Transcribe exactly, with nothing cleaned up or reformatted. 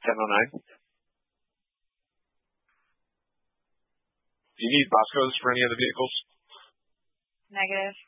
ten oh nine. Do you need Boscos for any of the vehicles? Negative.